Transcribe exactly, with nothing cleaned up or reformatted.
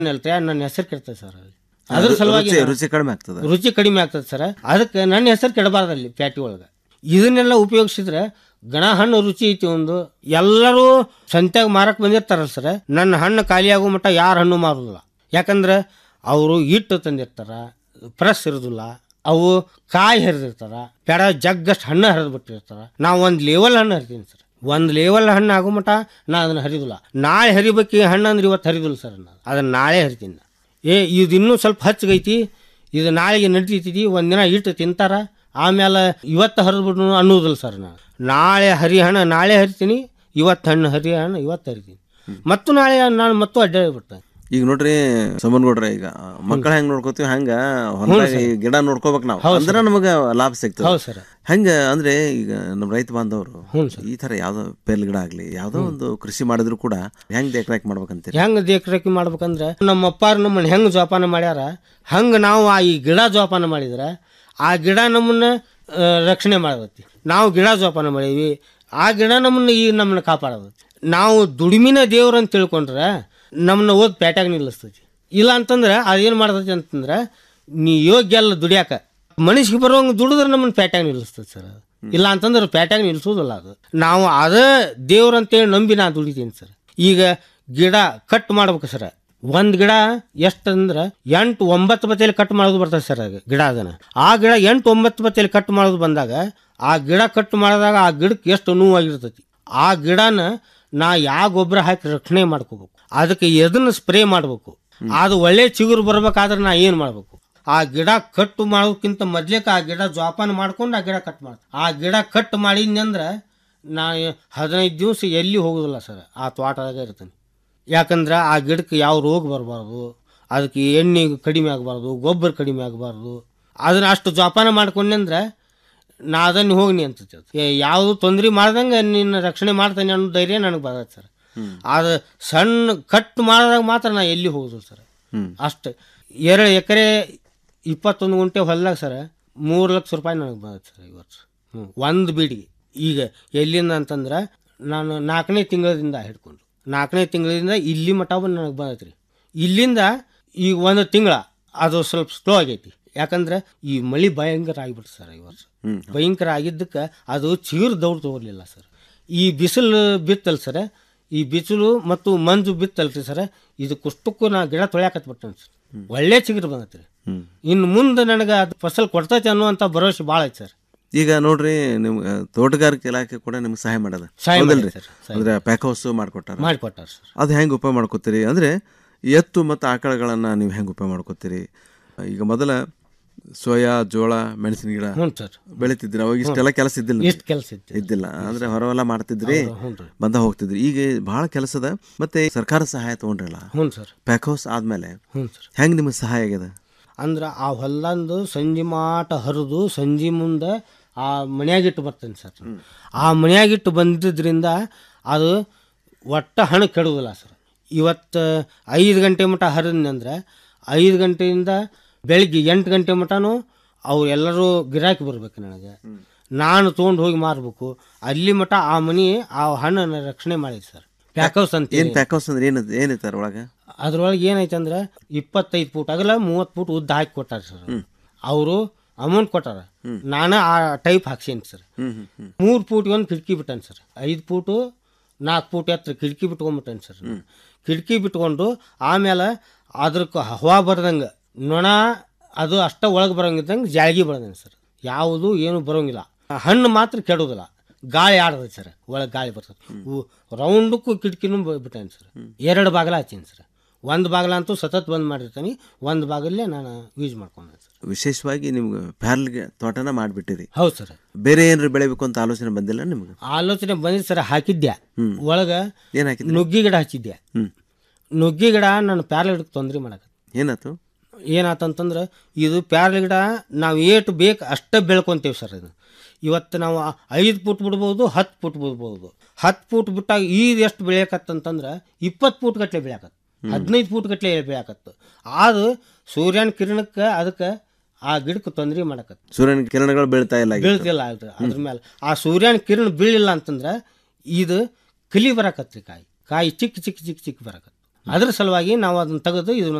ಅಲ್ರಿ ನನ್ನ ಹೆಸರು ಕೆಡ್ತದೆ ಸರ್. ಅದ್ರ ಸಲುವಾಗಿ ರುಚಿ ಕಡಿಮೆ ಆಗ್ತದೆ ರುಚಿ ಕಡಿಮೆ ಆಗ್ತದೆ ಸರ್. ಅದಕ್ಕೆ ನನ್ನ ಹೆಸರು ಕೆಡಬಾರ್ದಲ್ಲಿ ಪ್ಯಾಟಿ ಒಳಗೆ. ಇದನ್ನೆಲ್ಲ ಉಪಯೋಗಿಸಿದ್ರೆ ಗಣ ಹಣ್ಣು ರುಚಿ ಐತಿ. ಒಂದು ಎಲ್ಲರೂ ಸಂತ್ಯಾಗ ಮಾರಕ್ಕೆ ಬಂದಿರ್ತಾರಲ್ಲ ಸರ್, ನನ್ನ ಹಣ್ಣು ಖಾಲಿ ಆಗೋ ಮಟ್ಟ ಯಾರು ಹಣ್ಣು ಮಾರೋದಿಲ್ಲ. ಯಾಕಂದ್ರೆ ಅವರು ಹಿಟ್ಟು ತಂದಿರ್ತಾರ, ಪ್ರೆಸ್ ಇರೋದಿಲ್ಲ, ಅವು ಕಾಯಿ ಹರಿದಿರ್ತಾರ, ಪೆಡ ಜಗ್ಗಷ್ಟು ಹಣ್ಣು ಹರಿದು ಬಿಟ್ಟಿರ್ತಾರ. ನಾವು ಒಂದು ಲೆವೆಲ್ ಹಣ್ಣು ಹರಿತೀನಿ ಸರ್. ಒಂದು ಲೆವೆಲ್ ಹಣ್ಣು ಆಗೋ ಮಟ್ಟ ನಾ ಅದನ್ನು ಹರಿದಿಲ್ಲ. ನಾಳೆ ಹರಿಬೇಕು ಈ ಹಣ್ಣು ಅಂದ್ರೆ ಇವತ್ತು ಹರಿದಿಲ್ಲ ಸರ್. ನಾನು ಅದನ್ನು ನಾಳೆ ಹರಿತೀನಿ. ಏ ಇದು ಇನ್ನೂ ಸ್ವಲ್ಪ ಹಚ್ಚಗೈತಿ, ಇದು ನಾಳೆಗೆ ನಡೀತೈತಿ, ಒಂದಿನ ಇಟ್ಟು ತಿಂತಾರ, ಆಮೇಲೆ ಇವತ್ತು ಹರಿದ್ಬಿಟ್ಟು ಅನ್ನೋದಿಲ್ಲ ಸರ್. ನಾನು ನಾಳೆ ಹರಿ ಹಣ್ಣು ನಾಳೆ ಹರಿತೀನಿ, ಇವತ್ತು ಹಣ್ಣು ಹರಿ ಹಣ್ಣು ಇವತ್ತು ಹರಿತೀನಿ, ಮತ್ತು ನಾಳೆ ನಾನು ಮತ್ತು ಅಡ್ಡಾಡ್ಬಿಡ್ತೇನೆ. ಈಗ ನೋಡ್ರಿ ಸೋಮನಗೌಡ್ರೆ, ಈಗ ಮಕ್ಕಳ ಹೆಂಗ್ ನೋಡ್ಕೋತೀವಿ ಹಂಗ ಹೊಲದಾಗ ಗಿಡ ನೋಡ್ಕೋಬೇಕು ನಾವು, ಅಂದ್ರೆ ನಮಗೆ ಲಾಭ ಸಿಗ್ತದೆ. ಹೌದು ಸರ್. ಹಂಗ ಅಂದ್ರೆ ಈಗ ನಮ್ಮ ರೈತ ಬಾಂಧವರು ಈ ತರ ಯಾವ್ದೋ ಪೇರ್ಲ ಗಿಡ ಆಗ್ಲಿ ಯಾವ್ದೋ ಒಂದು ಕೃಷಿ ಮಾಡಿದ್ರು ಕೂಡ ಹೆಂಗ್ ದೇಖರೇಖ್ ಮಾಡ್ಬೇಕಂತ ಹೆಂಗ್ ದೇಖರೇಖ್ ಮಾಡ್ಬೇಕಂದ್ರೆ ನಮ್ಮ ಅಪ್ಪಾರು ನಮ್ಮನ್ನ ಹೆಂಗ್ ಜೋಪಾನ ಮಾಡ್ಯಾರ ಹಂಗ ನಾವು ಆ ಈ ಗಿಡ ಜೋಪಾನ ಮಾಡಿದ್ರೆ ಆ ಗಿಡ ನಮ್ಮನ್ನ ರಕ್ಷಣೆ ಮಾಡತೈತಿ. ನಾವು ಗಿಡ ಜೋಪಾನ ಮಾಡೀವಿ, ಆ ಗಿಡ ನಮ್ಮನ್ನ ಈ ನಮ್ಮನ್ನ ಕಾಪಾಡತೈತಿ. ನಾವು ದುಡಿಮಿನ ದೇವ್ರು ಅಂತ ತಿಳ್ಕೊಂಡ್ರೆ ನಮ್ಮನ್ನ ಓದ್ ಪ್ಯಾಟ್ಯಾಗ ನಿಲ್ಲಿಸ್ತೈತಿ. ಇಲ್ಲ ಅಂತಂದ್ರೆ ಅದೇನು ಮಾಡ್ತೈತಿ ಅಂತಂದ್ರೆ ನೀ ಯೋಗ್ಯ ಎಲ್ಲ ದುಡಿಯಾಕ ಮನುಷ್ಯಗೆ ಬರೋಂಗೆ ದುಡಿದ್ರೆ ನಮ್ಮನ್ನ ಪ್ಯಾಟ್ಯಾಗ ನಿಲ್ಲಿಸ್ತೈತಿ ಸರ್. ಇಲ್ಲ ಅಂತಂದ್ರೆ ಪ್ಯಾಟ್ಯಾಗ ನಿಲ್ಲಿಸೋದಿಲ್ಲ. ಅದು ನಾವು ಅದೇ ದೇವ್ರು ಅಂತೇಳಿ ನಂಬಿ ನಾ ದುಡಿತೀನಿ ಸರ್. ಈಗ ಗಿಡ ಕಟ್ ಮಾಡ್ಬೇಕು ಸರ್. ಒಂದು ಗಿಡ ಎಷ್ಟಂದ್ರೆ ಎಂಟು ಒಂಬತ್ತು ಬತ್ತೇಲಿ ಕಟ್ ಮಾಡೋದು ಬರ್ತದೆ ಸರ್. ಅದು ಗಿಡ ಅದನ್ನು ಆ ಗಿಡ ಎಂಟು ಒಂಬತ್ತು ಬತ್ತೇಲಿ ಕಟ್ ಮಾಡೋದು ಬಂದಾಗ ಆ ಗಿಡ ಕಟ್ ಮಾಡಿದಾಗ ಆ ಗಿಡಕ್ಕೆ ಎಷ್ಟು ನೋವಾಗಿರ್ತೈತಿ. ಆ ಗಿಡನ ನಾ ಯಾವ ಗೊಬ್ಬರ ಹಾಕಿ ರಕ್ಷಣೆ ಮಾಡ್ಕೋಬೇಕು, ಅದಕ್ಕೆ ಎದನ್ನು ಸ್ಪ್ರೇ ಮಾಡಬೇಕು, ಅದು ಒಳ್ಳೆ ಚಿಗುರು ಬರ್ಬೇಕಾದ್ರೆ ನಾ ಏನು ಮಾಡಬೇಕು, ಆ ಗಿಡ ಕಟ್ಟು ಮಾಡೋಕ್ಕಿಂತ ಮೊದ್ಲೇಕ ಆ ಗಿಡ ಜೋಪಾನ ಮಾಡ್ಕೊಂಡು ಆ ಗಿಡ ಕಟ್ ಮಾಡಿ ಆ ಗಿಡ ಕಟ್ ಮಾಡಿದ್ನಂದ್ರೆ ನಾ ಹದಿನೈದು ದಿವಸ ಎಲ್ಲಿ ಹೋಗೋದಿಲ್ಲ ಸರ್. ಆ ತೋಟದಾಗ ಇರ್ತೀನಿ. ಯಾಕಂದ್ರೆ ಆ ಗಿಡಕ್ಕೆ ಯಾವ ರೋಗ ಬರಬಾರ್ದು, ಅದಕ್ಕೆ ಎಣ್ಣೆ ಕಡಿಮೆ ಆಗಬಾರ್ದು, ಗೊಬ್ಬರ ಕಡಿಮೆ ಆಗಬಾರ್ದು. ಅದನ್ನ ಅಷ್ಟು ಜೋಪಾನ ಮಾಡ್ಕೊಂಡ್ರೆ ನಾ ಅದನ್ನು ಹೋಗ್ನಿ ಅಂತ ಯಾವುದು ತೊಂದರೆ ಮಾಡ್ದಂಗೆ ನಿನ್ನ ರಕ್ಷಣೆ ಮಾಡ್ತಾನೆ ಅನ್ನೋ ಧೈರ್ಯ ನನಗೆ ಬರ್ತದೆ ಸರ್. ಅದು ಸಣ್ಣ ಕಟ್ ಮಾಡಿದಾಗ ಮಾತ್ರ ನಾ ಎಲ್ಲಿ ಹೋಗುದು ಸರ್. ಅಷ್ಟು ಎರಡು ಎಕರೆ ಇಪ್ಪತ್ತೊಂದು ಗುಂಟೆ ಹೊಲ್ದಾಗ ಸರ್ ಮೂರು ಲಕ್ಷ ರೂಪಾಯಿ ನನಗೆ ಬರುತ್ತೆ ಸರ್ ಈ ವರ್ಷ. ಹ್ಞೂ ಒಂದು ಬೀಡಿಗೆ. ಈಗ ಎಲ್ಲಿಂದ ಅಂತಂದ್ರೆ ನಾನು ನಾಲ್ಕನೇ ತಿಂಗಳದಿಂದ ಹಿಡ್ಕೊಂಡು ನಾಲ್ಕನೇ ತಿಂಗಳಿಂದ ಇಲ್ಲಿ ಮಟ್ಟ ಬಂದು ನನಗೆ ಬಂದೈತೆ ರೀ. ಇಲ್ಲಿಂದ ಈಗ ಒಂದು ತಿಂಗಳ ಅದು ಸ್ವಲ್ಪ ಸ್ಲೋ ಆಗೈತಿ. ಯಾಕಂದ್ರೆ ಈ ಮಳೆ ಭಯಂಕರ ಆಗಿಬಿಡ್ತು ಸರ್ ಈ ವರ್ಷ. ಭಯಂಕರ ಆಗಿದ್ದಕ್ಕೆ ಅದು ಚೀರು ದೌಡ್ ತಗೋಲಿಲ್ಲ ಸರ್. ಈ ಬಿಸಿಲು ಬಿತ್ತಲ್ಲ ಸರ್, ಈ ಬಿಸಿಲು ಮತ್ತು ಮಂಜು ಬಿತ್ತಲ್ರಿ ಸರ್, ಇದಕ್ಕಷ್ಟಕ್ಕೂ ನಾ ಗಿಡ ತೊಳ್ಯಾಕತ್ಬಿಟ್ಟೇನೆ ಸರ್. ಒಳ್ಳೆ ಚಿಗುರು ಬಂದೈತೆ ರೀ. ಇನ್ನು ಮುಂದೆ ನನಗೆ ಅದು ಫಸಲ್ ಕೊಡ್ತೈತೆ ಅನ್ನುವಂಥ ಭರವಸೆ ಭಾಳ ಐತೆ ಸರ್. ಈಗ ನೋಡ್ರಿ ನಿಮ್ಗೆ ತೋಟಗಾರಿಕೆ ಇಲಾಖೆ ಕೂಡ ನಿಮ್ಗೆ ಸಹಾಯ ಮಾಡೋದ ಅಂದ್ರೆ ಪ್ಯಾಕ್ ಹೌಸ್ ಮಾಡ್ಕೊಟ್ಟಾರ ಮಾಡಿಕೊಟ್ಟಾರ ಸರ್. ಅದು ಹೆಂಗೆ ಉಪಯೋಗ ಮಾಡ್ಕೋತೀರಿ? ಅಂದ್ರೆ ಎತ್ತು ಮತ್ತು ಆಕಳಗಳನ್ನ ನೀವು ಹೆಂಗೆ ಉಪಯೋಗ ಮಾಡ್ಕೋತೀರಿ? ಈಗ ಮೊದಲ ಸೋಯಾ ಜೋಳ ಮೆಣಸಿನ ಗಿಡ ಬೆಳಿತಿದ್ರಿ, ಅವಾಗ ಇಷ್ಟೆಲ್ಲ ಕೆಲಸ ಇದ್ದಿಲ್ಲ ಕೆಲಸ ಇದ್ದಿಲ್ಲ ಅಂದ್ರೆ ಹೊರವೆಲ್ಲ ಮಾಡ್ತಿದ್ರಿ, ಬಂದ ಹೋಗ್ತಿದ್ರಿ. ಈಗ ಬಹಳ ಕೆಲಸದ ಮತ್ತೆ ಸರ್ಕಾರ ಸಹಾಯ ತಗೊಂಡ್ರಲ್ಲ ಪ್ಯಾಕ್ ಹೌಸ್ ಆದ್ಮೇಲೆ ಹೆಂಗ್ ನಿಮ್ಗೆ ಸಹಾಯ ಆಗ್ಯದ? ಅಂದ್ರೆ ಆ ಹೊಲ್ಲಂದು ಸಂಜೆ ಮಾಟ ಹರಿದು ಸಂಜೆ ಮುಂದೆ ಆ ಮನ್ಯಾಗಿಟ್ಟು ಬರ್ತೇನೆ ಸರ್. ಆ ಮನ್ಯಾಗಿಟ್ಟು ಬಂದಿದ್ದರಿಂದ ಅದು ಒಟ್ಟ ಹಣ ಕೆಡುವುದಿಲ್ಲ ಸರ್. ಇವತ್ತು ಐದು ಗಂಟೆ ಮಟ್ಟ ಹರಿದ್ನಂದ್ರೆ ಐದು ಗಂಟೆಯಿಂದ ಬೆಳಿಗ್ಗೆ ಎಂಟು ಗಂಟೆ ಮಟನೂ ಅವ್ರು ಎಲ್ಲರೂ ಗಿರಾಕಿ ಬರ್ಬೇಕು ನನಗೆ. ನಾನು ತೊಗೊಂಡು ಹೋಗಿ ಮಾರಬೇಕು. ಅಲ್ಲಿ ಮಟ್ಟ ಆ ಮನೆ ಆ ಹಣ್ಣನ್ನು ರಕ್ಷಣೆ ಮಾಡಿದೆ ಸರ್. ಪ್ಯಾಕ್ ಹೌಸ್ ಅಂತ. ಏನು ಪ್ಯಾಕ್ ಹೌಸ್ ಅಂದ್ರೆ ಏನದು ಏನೈತೆ ಅದ್ರೊಳಗೆ? ಅದ್ರೊಳಗೆ ಏನೈತೆ ಅಂದ್ರೆ ಇಪ್ಪತ್ತೈದು ಫೂಟ್ ಆಗಲ್ಲ ಮೂವತ್ತು ಫೂಟ್ ಉದ್ದ ಹಾಕಿ ಕೊಟ್ಟಾರ ಸರ್. ಅವರು ಅಮೌಂಟ್ ಕೊಟ್ಟಾರ, ನಾನು ಆ ಟೈಪ್ ಹಾಕ್ಸೀನಿ ಸರ್. ಮೂರು ಫೂಟ್ಗೆ ಒಂದು ಕಿಟಕಿ ಬಿಟ್ಟಾನೆ ಸರ್. ಐದು ಫೂಟು ನಾಲ್ಕು ಫೂಟ್ ಎತ್ತರ ಕಿಟಕಿ ಬಿಟ್ಕೊಂಡ್ಬಿಟ್ಟಾನೆ ಸರ್. ಕಿಟಕಿ ಬಿಟ್ಕೊಂಡು ಆಮೇಲೆ ಅದ್ರಕ್ಕೆ ಹವಾ ಬರ್ದಂಗೆ ನೊಣ ಅದು ಅಷ್ಟ ಒಳಗೆ ಬರೋಂಗಿದ್ದಂಗೆ ಜಾಳ್ಗಿ ಬೆಳೆದೇನೆ ಸರ್. ಯಾವುದು ಏನು ಬರೋಂಗಿಲ್ಲ. ಹಣ್ಣು ಮಾತ್ರ ಕೆಡೋದಿಲ್ಲ, ಗಾಳಿ ಆಡ್ತೈತೆ ಸರ್, ಒಳಗೆ ಗಾಳಿ ಬರ್ತದೆ. ರೌಂಡಕ್ಕೂ ಕಿಟಕಿನೂ ಬಿಟ್ಟಾನೆ ಸರ್. ಎರಡು ಬಾಗಿಲ ಹಚ್ಚೀನಿ ಸರ್. ಒಂದು ಬಾಗಿಲ ಅಂತೂ ಸತತ್ ಬಂದ್ ಮಾಡಿರ್ತೀನಿ, ಒಂದು ಬಾಗಿಲೇ ನಾನು ಯೂಸ್ ಮಾಡ್ಕೊಂಡೆ ಸರ್. ವಿಶೇಷವಾಗಿ ನಿಮ್ಗೆ ಪ್ಯಾರ್ಲ್ಗೆ ತೋಟನ ಮಾಡಿಬಿಟ್ಟಿರಿ? ಹೌದು ಸರ್. ಬೇರೆ ಏನಾರು ಬೆಳಿಬೇಕು ಅಂತ ಆಲೋಚನೆ ಬಂದಿಲ್ಲ ನಿಮ್ಗೆ? ಆಲೋಚನೆ ಬಂದಿದೆ ಸರ್. ಹಾಕಿದ್ದೆ ಒಳಗೆ ಏನು ಹಾಕಿದ್ದೆ? ನುಗ್ಗಿ ಗಿಡ ಹಚ್ಚಿದ್ದೆ. ನುಗ್ಗಿ ಗಿಡ ನಾನು ಪ್ಯಾರ್ಲ ಗಿಡಕ್ಕೆ ತೊಂದರೆ ಮಾಡಕ ಏನಾಯ್ತು ಏನಾತಂತಂದ್ರೆ ಇದು ಪ್ಯಾರ್ಲ ಗಿಡ ನಾವು ಏಟು ಬೇಕು ಅಷ್ಟೇ ಬೆಳ್ಕೊತೀವಿ ಸರ್. ಇದು ಇವತ್ತು ನಾವು ಐದು ಫುಟ್ ಬಿಡ್ಬೋದು, ಹತ್ತು ಫುಟ್ ಬಿಡ್ಬೋದು. ಹತ್ತು ಫುಟ್ ಬಿಟ್ಟಾಗ ಈಗ ಎಷ್ಟು ಬೆಳೆಯಕತ್ತಂತಂದ್ರೆ ಇಪ್ಪತ್ತು ಫುಟ್ ಗಟ್ಟಲೆ ಬೆಳೆಯಕತ್ತು, ಹದಿನೈದು ಫುಟ್ ಗಟ್ಟಲೆ ಬೆಳೆಯಕತ್ತು. ಅದು ಸೂರ್ಯನ ಕಿರಣಕ್ಕೆ ಅದಕ್ಕೆ ಆ ಗಿಡಕ್ಕೆ ತೊಂದರೆ ಮಾಡಕತ್ತು. ಸೂರ್ಯನ ಕಿರಣಗಳು ಬೀಳ್ತಾ ಇಲ್ಲ ಬೀಳ್ತಿಲ್ಲ ಅಲ್ರಿ ಅದ್ರ ಮೇಲೆ. ಆ ಸೂರ್ಯನ ಕಿರಣ ಬೀಳಿಲ್ಲ ಅಂತಂದ್ರೆ ಇದು ಕಲಿ ಬರಕತ್ರಿ. ಕಾಯಿ ಕಾಯಿ ಚಿಕ್ಕ ಚಿಕ್ಕ ಚಿಕ್ಕ ಚಿಕ್ಕ ಬರಕತ್ತು. ಅದ್ರ ಸಲುವಾಗಿ ನಾವು ಅದನ್ನ ತೆಗೆದು ಇದನ್ನ